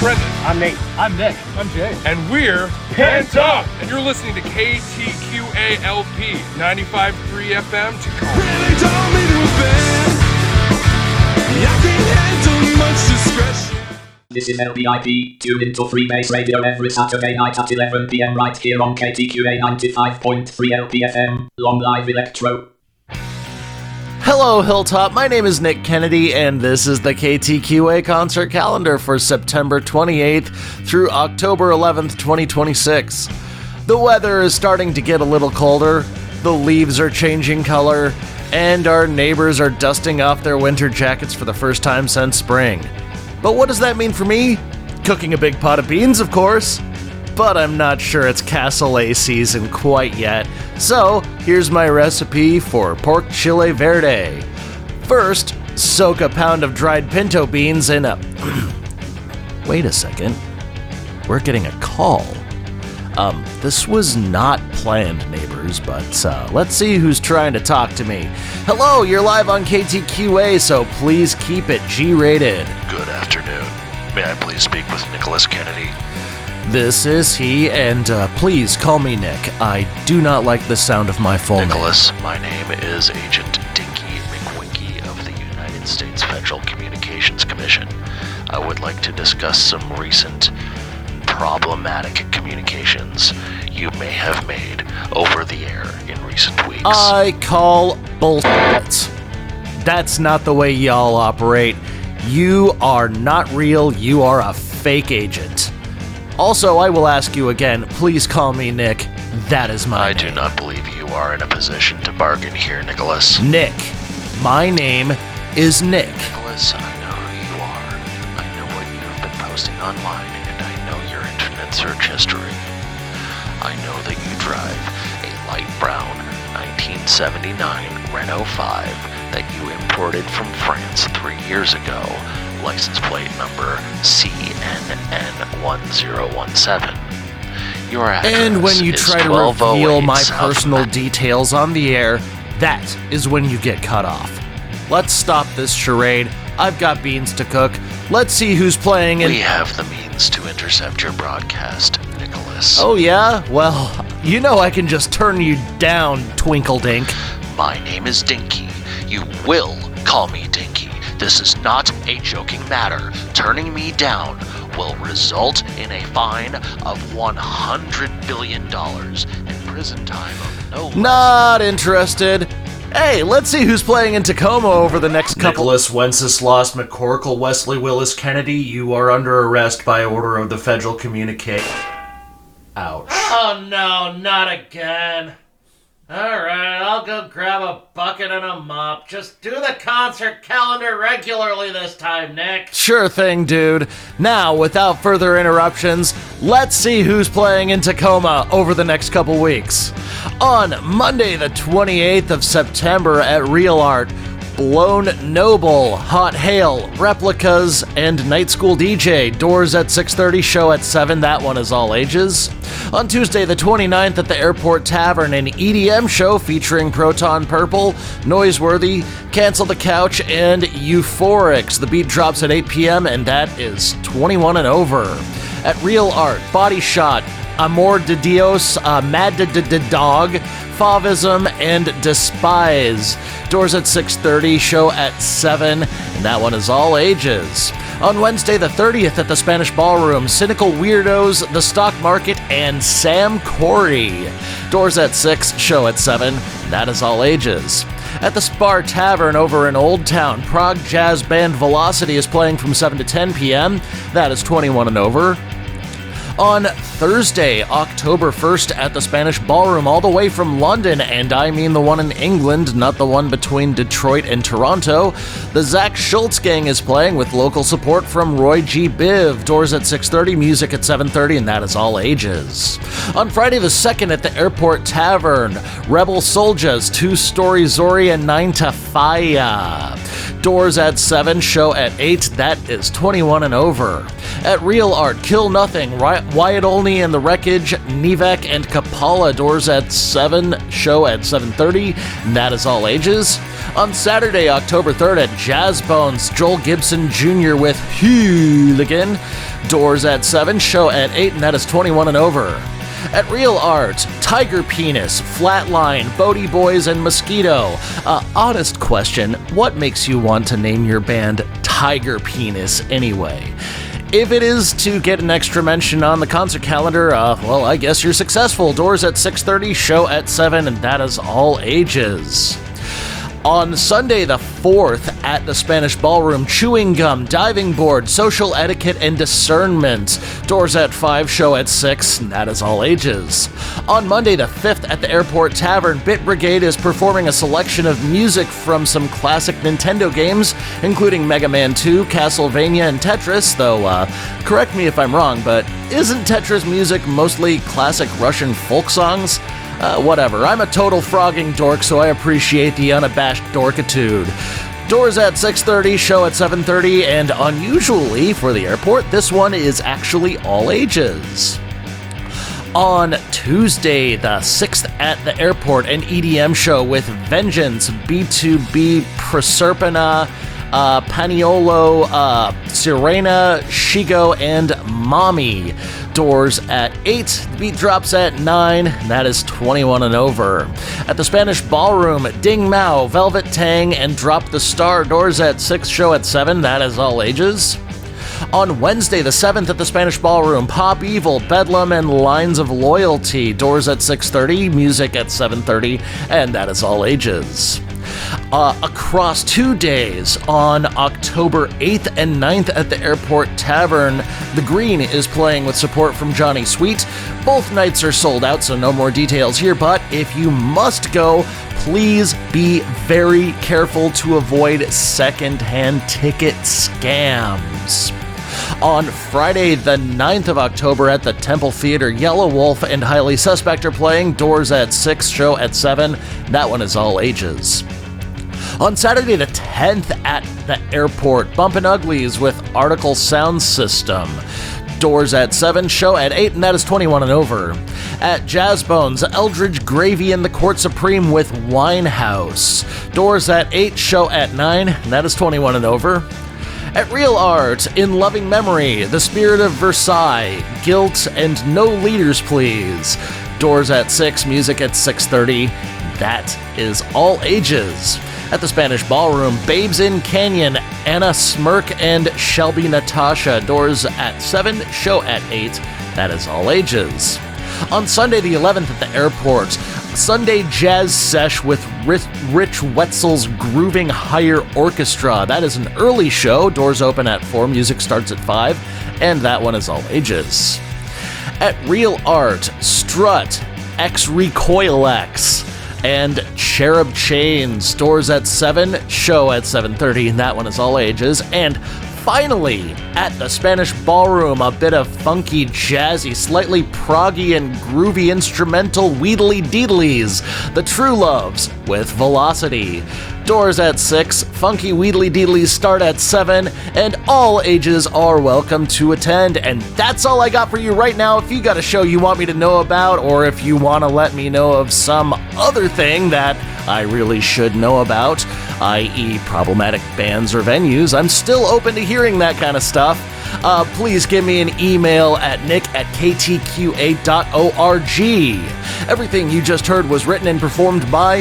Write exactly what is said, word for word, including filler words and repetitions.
Brendan. I'm Nate. I'm Nick. I'm Jay. And we're Pent Up. And you're listening to K T Q A L P ninety-five point three F M Tacoma. Really told me to offend. I can't handle much discretion. This is L B I P, tune into Freebase Radio every Saturday night at eleven p.m. right here on K T Q A ninety-five point three L P F M, Long Live Electro. Hello, Hilltop. My name is Nick Kennedy, and this is the K T Q A concert calendar for September twenty-eighth through October eleventh, twenty twenty-six. The weather is starting to get a little colder, the leaves are changing color, and our neighbors are dusting off their winter jackets for the first time since spring. But what does that mean for me? Cooking a big pot of beans, of course. But I'm not sure it's cassoulet season quite yet. So, here's my recipe for pork chile verde. First, soak a pound of dried pinto beans in a... Wait a second. We're getting a call. Um, this was not planned, neighbors, but uh, let's see who's trying to talk to me. Hello, you're live on K T Q A, so please keep it G-rated. Good afternoon. May I please speak with Nicholas Kennedy? This is he, and uh, please call me Nick. I do not like the sound of my full Nicholas, name. my name is Agent Dinky McWinky of the United States Federal Communications Commission. I would like to discuss some recent problematic communications you may have made over the air in recent weeks. I call bullshit. That's not the way y'all operate. You are not real, you are a fake agent. Also, I will ask you again, please call me Nick. That is my I name. do not believe you are in a position to bargain here, Nicholas. Nick. My name is Nick. Nicholas, I know who you are. I know what you have been posting online, and I know your internet search history. I know that you drive a light brown nineteen seventy-nine Renault five that you imported from France three years ago. License plate number C N N one zero one seven. Your address And when you is try to reveal my South personal Ma- details on the air, that is when you get cut off. Let's stop this charade. I've got beans to cook. Let's see who's playing in... We have the means to intercept your broadcast, Nicholas. Oh yeah? Well, you know I can just turn you down, Twinkledink. My name is Dinky. You will call me Dinky. This is not a joking matter. Turning me down will result in a fine of one hundred billion dollars and prison time of no less. Not interested. Hey, let's see who's playing in Tacoma over the next couple... Nicholas Wenceslas McCorkle, Wesley Willis Kennedy, you are under arrest by order of the Federal Communicate... Ouch. Oh no, not again. Alright, I'll go grab a bucket and a mop. Just do the concert calendar regularly this time, Nick. Sure thing, dude. Now, without further interruptions, let's see who's playing in Tacoma over the next couple weeks. On Monday, the twenty-eighth of September at Real Art, Blown Noble, Hot Hail, Replicas, and Night School D J. Doors at six thirty, show at seven. That one is all ages. On Tuesday, the twenty-ninth, at the Airport Tavern, an E D M show featuring Proton Purple, Noiseworthy, Cancel the Couch, and Euphorics. The beat drops at eight p.m., and that is twenty-one and over. At Real Art, Body Shot, Amor de Dios, uh, Mad de, de, de Dog, Fauvism, and Despise. Doors at six thirty, show at seven, and that one is all ages. On Wednesday the thirtieth at the Spanish Ballroom, Cynical Weirdos, The Stock Market, and Sam Corey. Doors at six, show at seven, and that is all ages. At the Spar Tavern over in Old Town, prog jazz band Velocity is playing from seven to ten p.m. That is twenty-one and over. On Thursday, October first at the Spanish Ballroom, all the way from London, and I mean the one in England, not the one between Detroit and Toronto, the Zach Schultz Gang is playing with local support from Roy G. Biv. Doors at six thirty, music at seven thirty, and that is all ages. On Friday the second at the Airport Tavern, Rebel Soldiers, Two Story Zori, and Nine to Fire. Doors at seven, show at eight, that is twenty-one and over. At Real Art, Kill Nothing, Wyatt Olney and the Wreckage, Nivek and Kapala. Doors at seven, show at seven thirty, and that is all ages. On Saturday, October third at Jazz Bones, Joel Gibson Junior with Hooligan. Doors at seven, show at eight, and that is twenty-one and over. At Real Art, Tiger Penis, Flatline, Bodie Boys, and Mosquito. Uh, honest question, what makes you want to name your band Tiger Penis anyway? If it is to get an extra mention on the concert calendar, uh, well, I guess you're successful. Doors at six thirty, show at seven, and that is all ages. On Sunday the fourth at the Spanish Ballroom, Chewing Gum, Diving Board, Social Etiquette, and Discernment. Doors at five, show at six, and that is all ages. On Monday the fifth at the Airport Tavern, Bit Brigade is performing a selection of music from some classic Nintendo games, including Mega Man two, Castlevania, and Tetris, though, uh, correct me if I'm wrong, but isn't Tetris music mostly classic Russian folk songs? Uh, whatever, I'm a total frogging dork, so I appreciate the unabashed dorkitude. Doors at six thirty, show at seven thirty, and unusually for the airport, this one is actually all ages. On Tuesday the sixth at the airport, an E D M show with Vengeance, B two B, Proserpina, uh, Paniolo, uh, Sirena, Shigo, and Mommy. Doors at eight, the beat drops at nine, that is twenty-one and over. At the Spanish Ballroom, Ding Mao, Velvet Tang, and Drop the Star. Doors at six, show at seven, that is all ages. On Wednesday the seventh at the Spanish Ballroom, Pop Evil, Bedlam, and Lines of Loyalty. Doors at six thirty, music at seven thirty, and that is all ages. Uh, across two days, on October eighth and ninth at the Airport Tavern, The Green is playing with support from Johnny Sweet. Both nights are sold out, so no more details here, but if you must go, please be very careful to avoid second-hand ticket scams. On Friday the ninth of October at the Temple Theater, Yellow Wolf and Highly Suspect are playing. Doors at six, show at seven. That one is all ages. On Saturday the tenth at the airport, Bumpin' Uglies with Article Sound System. Doors at seven, show at eight, and that is twenty-one and over. At Jazz Bones, Eldridge Gravy and the Court Supreme with Winehouse. Doors at eight, show at nine, and that is twenty-one and over. At Real Art, In Loving Memory, The Spirit of Versailles, Guilt, and No Leaders Please. Doors at six, music at six thirty. That is all ages. At the Spanish Ballroom, Babes in Canyon, Anna Smirk, and Shelby Natasha. Doors at seven, show at eight. That is all ages. On Sunday the eleventh at the airport, Sunday Jazz Sesh with Rich Wetzel's Grooving Higher Orchestra. That is an early show. Doors open at four, music starts at five, and that one is all ages. At Real Art, Strut, X Recoil X, and Cherub Chains. Doors at seven, show at seven thirty, and that one is all ages. And finally, at the Spanish Ballroom, a bit of funky, jazzy, slightly proggy, and groovy instrumental Wheedly Deedlies, The True Loves with Velocity. Doors at six, funky Wheedly Deedlies start at seven, and all ages are welcome to attend. And that's all I got for you right now. If you got a show you want me to know about, or if you want to let me know of some other thing that I really should know about, that is problematic bands or venues, I'm still open to hearing that kind of stuff. Uh, please give me an email at nick at k t q a dot org. Everything you just heard was written and performed by